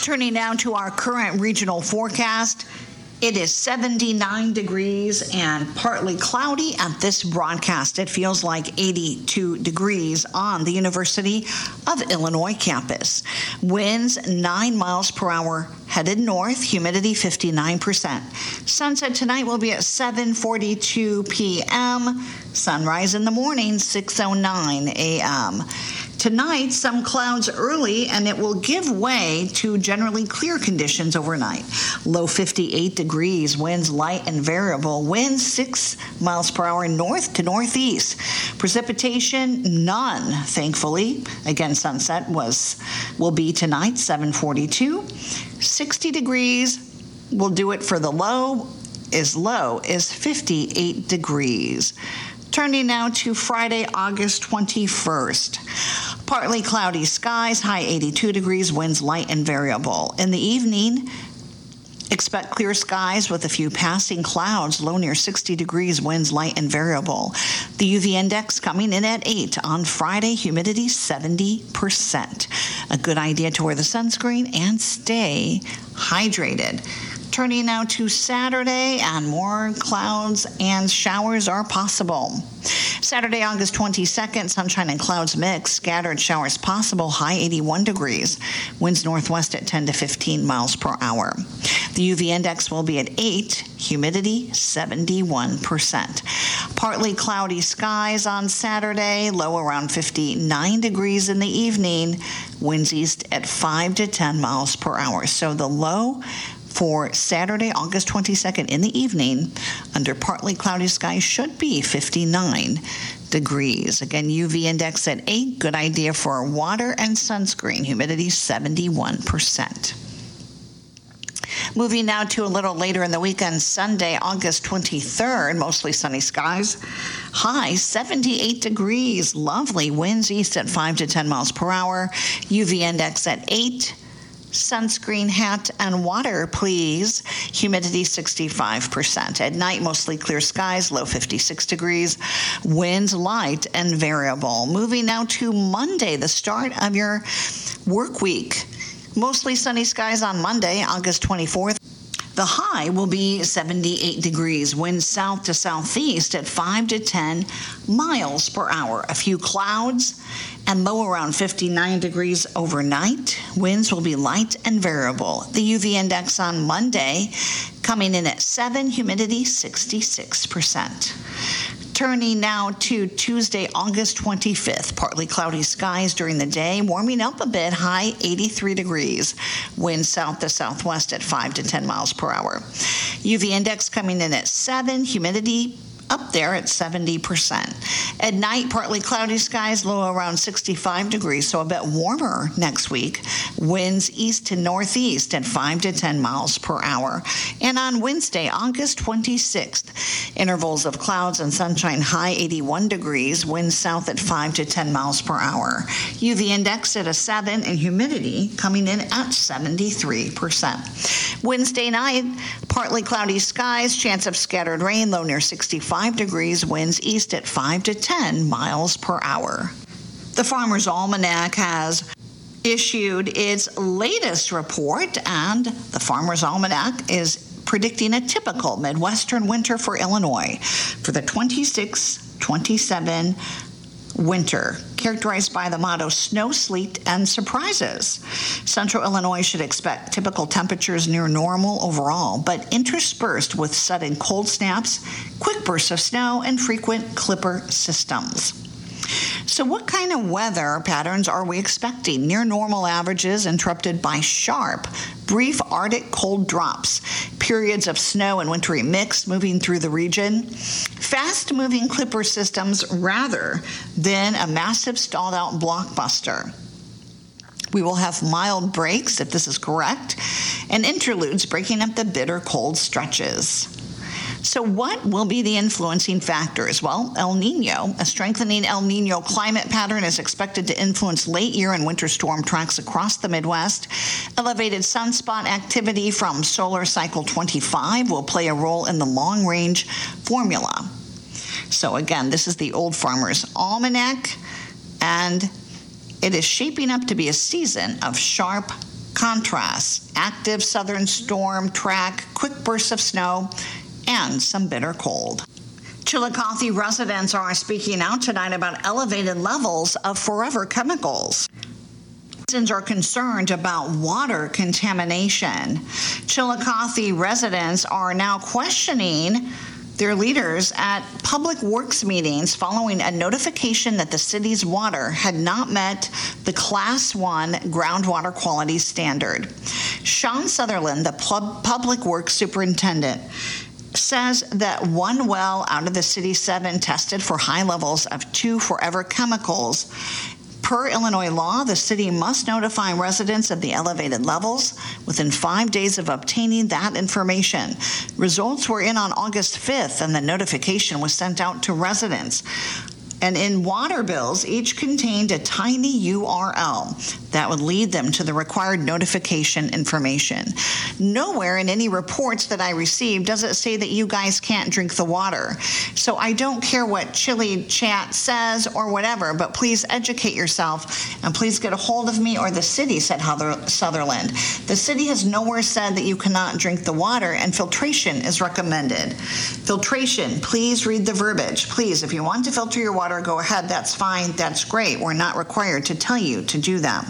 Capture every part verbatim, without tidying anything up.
Turning now to our current regional forecast. It is seventy-nine degrees and partly cloudy at this broadcast. It feels like eighty-two degrees on the University of Illinois campus. Winds nine miles per hour headed north, humidity fifty-nine percent. Sunset tonight will be at seven forty-two p.m. Sunrise in the morning, six oh nine a.m. Tonight, some clouds early, and it will give way to generally clear conditions overnight. Low fifty-eight degrees, winds light and variable. Winds six miles per hour north to northeast. Precipitation, none, thankfully. Again, sunset was will be tonight, seven forty-two. sixty degrees will do it for the low. Is low is fifty-eight degrees. Turning now to Friday, August twenty-first. Partly cloudy skies, high eighty-two degrees, winds light and variable. In the evening, expect clear skies with a few passing clouds, low near sixty degrees, winds light and variable. The U V index coming in at eight. On Friday, humidity seventy percent. A good idea to wear the sunscreen and stay hydrated. Turning now to Saturday, and more clouds and showers are possible. Saturday, August twenty-second, sunshine and clouds mix, scattered showers possible, high eighty-one degrees, winds northwest at ten to fifteen miles per hour. The U V index will be at eight, humidity seventy-one percent. Partly cloudy skies on Saturday, low around fifty-nine degrees in the evening, winds east at five to ten miles per hour. So the low for Saturday, August twenty-second in the evening, under partly cloudy skies, should be fifty-nine degrees. Again, U V index at eight, good idea for water and sunscreen, humidity seventy-one percent. Moving now to a little later in the weekend, Sunday, August twenty-third, mostly sunny skies. High seventy-eight degrees, lovely, winds east at five to ten miles per hour, U V index at eight. Sunscreen, hat, and water, please. Humidity sixty-five percent. At night, mostly clear skies, low fifty-six degrees. Winds light and variable. Moving now to Monday, the start of your work week. Mostly sunny skies on Monday, August twenty-fourth. The high will be seventy-eight degrees. Winds south to southeast at five to ten miles per hour. A few clouds and low around fifty-nine degrees overnight. Winds will be light and variable. The U V index on Monday coming in at seven, humidity sixty-six percent. Turning now to Tuesday, August twenty-fifth. Partly cloudy skies during the day, warming up a bit, high eighty-three degrees. Wind south to southwest at five to ten miles per hour. U V index coming in at seven, humidity up there at seventy percent. At night, partly cloudy skies, low around sixty-five degrees, so a bit warmer next week. Winds east to northeast at five to ten miles per hour. And on Wednesday, August twenty-sixth, intervals of clouds and sunshine, high eighty-one degrees, winds south at five to ten miles per hour. U V index at a seven, and humidity coming in at seventy-three percent. Wednesday night, partly cloudy skies, chance of scattered rain, low near sixty-five degrees, winds east at five to ten miles per hour. The Farmer's Almanac has issued its latest report, and the Farmer's Almanac is predicting a typical Midwestern winter for Illinois for the twenty-six twenty-seven winter, characterized by the motto snow, sleet, and surprises. Central Illinois should expect typical temperatures near normal overall, but interspersed with sudden cold snaps, quick bursts of snow, and frequent clipper systems. So what kind of weather patterns are we expecting? Near normal averages interrupted by sharp, brief Arctic cold drops, periods of snow and wintry mix moving through the region, fast-moving clipper systems rather than a massive stalled-out blockbuster. We will have mild breaks, if this is correct, and interludes breaking up the bitter cold stretches. So what will be the influencing factors? Well, El Nino, a strengthening El Nino climate pattern, is expected to influence late year and winter storm tracks across the Midwest. Elevated sunspot activity from solar cycle twenty-five will play a role in the long-range formula. So again, this is the Old Farmer's Almanac, and it is shaping up to be a season of sharp Contrast: active southern storm track, quick bursts of snow, and some bitter cold. Chillicothe residents are speaking out tonight about elevated levels of forever chemicals. Citizens are concerned about water contamination. Chillicothe residents are now questioning their leaders at public works meetings following a notification that the city's water had not met the Class one groundwater quality standard. Sean Sutherland, the pub- public works superintendent, says that one well out of the city's seven tested for high levels of two forever chemicals. Per Illinois law, the city must notify residents of the elevated levels within five days of obtaining that information. Results were in on August fifth, and the notification was sent out to residents. And in water bills, each contained a tiny U R L that would lead them to the required notification information. Nowhere in any reports that I received does it say that you guys can't drink the water. So I don't care what Chili Chat says or whatever, but please educate yourself and please get a hold of me or the city, said Sutherland. The city has nowhere said that you cannot drink the water, and filtration is recommended. Filtration, please read the verbiage. Please, if you want to filter your water, go ahead. That's fine. That's great. We're not required to tell you to do that.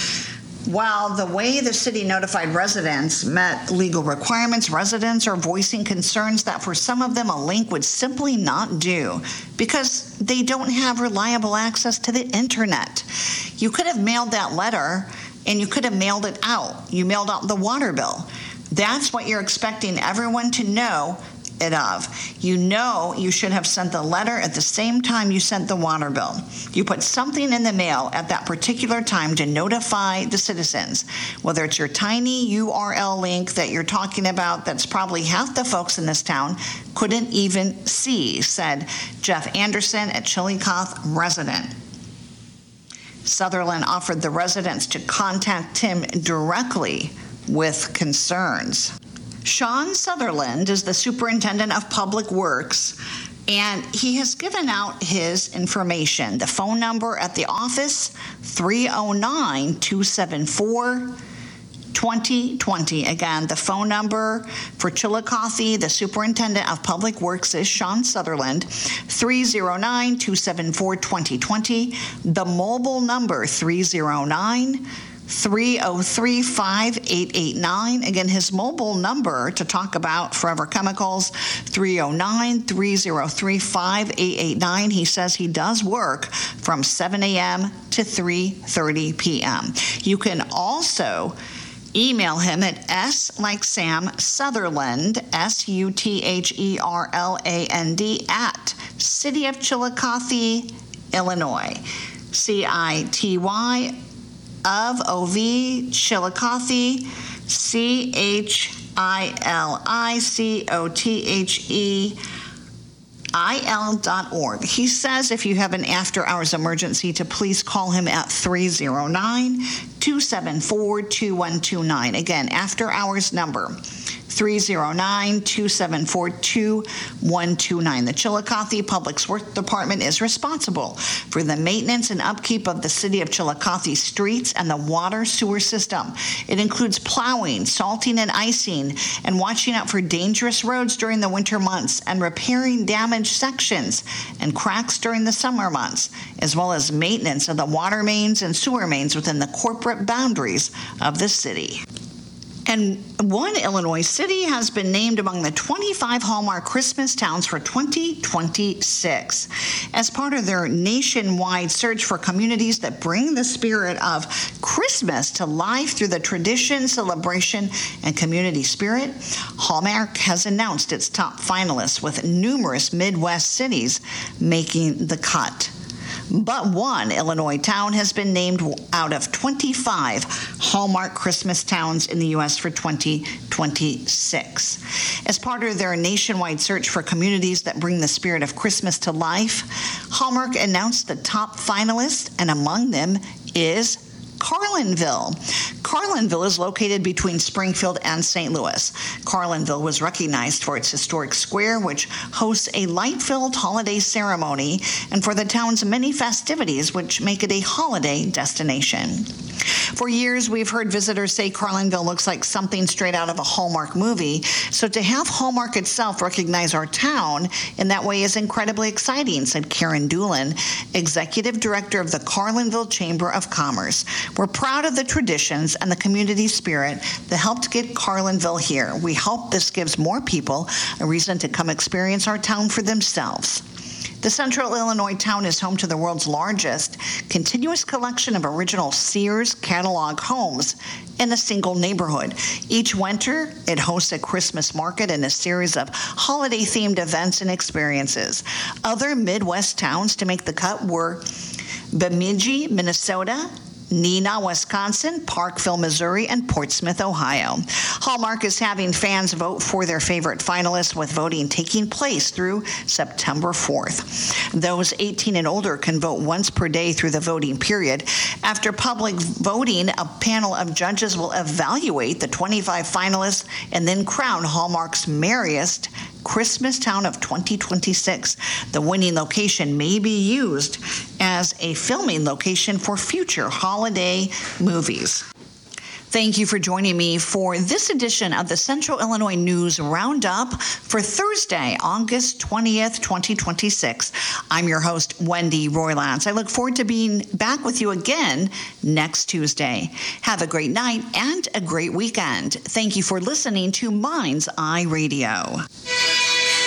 While the way the city notified residents met legal requirements, residents are voicing concerns that for some of them a link would simply not do because they don't have reliable access to the internet. You could have mailed that letter and you could have mailed it out. You mailed out the water bill. That's what you're expecting everyone to know it of. You know you should have sent the letter at the same time you sent the water bill. You put something in the mail at that particular time to notify the citizens, whether it's your tiny U R L link that you're talking about that's probably half the folks in this town couldn't even see, said Jeff Anderson, a Chillicothe resident. Sutherland offered the residents to contact him directly with concerns. Sean Sutherland is the superintendent of public works, and he has given out his information. The phone number at the office, three oh nine, two seven four, two oh two oh. Again, the phone number for Chillicothe, the superintendent of public works, is Sean Sutherland, three oh nine, two seven four, two oh two oh. The mobile number, three oh nine, three oh three, five eight eight nine. Again, his mobile number to talk about Forever Chemicals, three oh nine, three oh three, five eight eight nine. He says he does work from seven a.m. to three thirty p.m. You can also email him at S like Sam Sutherland, S U T H E R L A N D, at City of Chillicothe, Illinois. C I T Y of O V, Chillicothe, C H I L I C O T H E I L dot org. He says if you have an after-hours emergency to please call him at three oh nine, two seven four, two one two nine. Again, after-hours number, three oh nine, two seven four, two one two nine. The Chillicothe Public Works Department is responsible for the maintenance and upkeep of the City of Chillicothe streets and the water sewer system. It includes plowing, salting and icing, and watching out for dangerous roads during the winter months and repairing damaged sections and cracks during the summer months, as well as maintenance of the water mains and sewer mains within the corporate boundaries of the city. And one Illinois city has been named among the twenty-five Hallmark Christmas towns for twenty twenty-six. As part of their nationwide search for communities that bring the spirit of Christmas to life through the tradition, celebration, and community spirit, Hallmark has announced its top finalists, with numerous Midwest cities making the cut. But one Illinois town has been named out of twenty-five Hallmark Christmas towns in the U S for twenty twenty-six. As part of their nationwide search for communities that bring the spirit of Christmas to life, Hallmark announced the top finalists, and among them is Carlinville. Carlinville is located between Springfield and Saint Louis. Carlinville was recognized for its historic square, which hosts a light-filled holiday ceremony, and for the town's many festivities, which make it a holiday destination. For years, we've heard visitors say Carlinville looks like something straight out of a Hallmark movie, so to have Hallmark itself recognize our town in that way is incredibly exciting, said Karen Doolin, Executive Director of the Carlinville Chamber of Commerce. We're proud of the traditions and the community spirit that helped get Carlinville here. We hope this gives more people a reason to come experience our town for themselves. The Central Illinois town is home to the world's largest continuous collection of original Sears catalog homes in a single neighborhood. Each winter, it hosts a Christmas market and a series of holiday-themed events and experiences. Other Midwest towns to make the cut were Bemidji, Minnesota, Neenah, Wisconsin, Parkville, Missouri, and Portsmouth, Ohio. Hallmark is having fans vote for their favorite finalists, with voting taking place through September fourth. Those eighteen and older can vote once per day through the voting period. After public voting, a panel of judges will evaluate the twenty-five finalists and then crown Hallmark's merriest Christmas town of twenty twenty-six. The winning location may be used as a filming location for future holiday movies. Thank you for joining me for this edition of the Central Illinois News Roundup for Thursday, August twentieth, twenty twenty-six. I'm your host, Wendy Roylance. I look forward to being back with you again next Tuesday. Have a great night and a great weekend. Thank you for listening to Mind's Eye Radio.